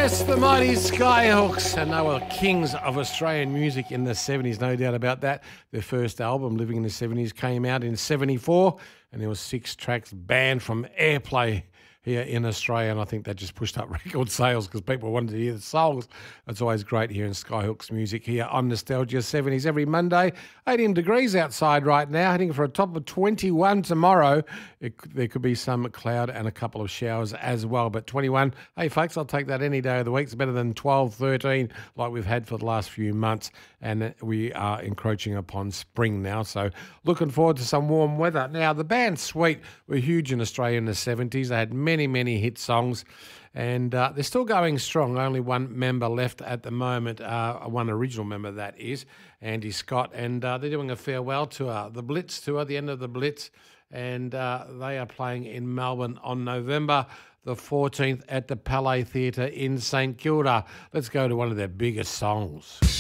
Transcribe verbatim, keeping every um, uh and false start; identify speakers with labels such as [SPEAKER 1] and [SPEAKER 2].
[SPEAKER 1] Yes, the mighty Skyhooks, and they were kings of Australian music in the seventies, no doubt about that. Their first album, Living in the seventies, came out in seventy-four, and there were six tracks banned from airplay here in Australia, and I think that just pushed up record sales because people wanted to hear the songs. It's always great hearing Skyhooks music here on Nostalgia seventies every Monday. eighteen degrees outside right now, heading for a top of twenty-one tomorrow. It, there could be some cloud and a couple of showers as well, but twenty-one, hey folks, I'll take that any day of the week. It's better than twelve, thirteen like we've had for the last few months, and we are encroaching upon spring now, so looking forward to some warm weather. Now, the band Sweet were huge in Australia in the seventies. They had many, many hit songs, and uh, they're still going strong. Only one member left at the moment, uh, one original member, that is, Andy Scott, and uh, they're doing a farewell tour, the Blitz tour, the end of the Blitz, and uh, they are playing in Melbourne on November the fourteenth at the Palais Theatre in St Kilda. Let's go to one of their biggest songs.